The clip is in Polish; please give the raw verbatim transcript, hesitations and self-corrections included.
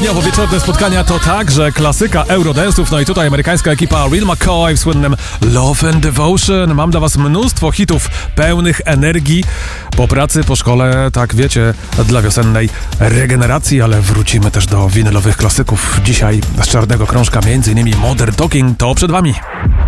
popołudniowo-wieczorne spotkania to także klasyka Eurodance'ów. No i tutaj amerykańska ekipa Real McCoy w słynnym Love and Devotion. Mam dla was mnóstwo hitów pełnych energii po pracy, po szkole, tak wiecie, dla wiosennej regeneracji, ale wrócimy też do winylowych klasyków. Dzisiaj z czarnego krążka, między innymi Modern Talking, to przed wami.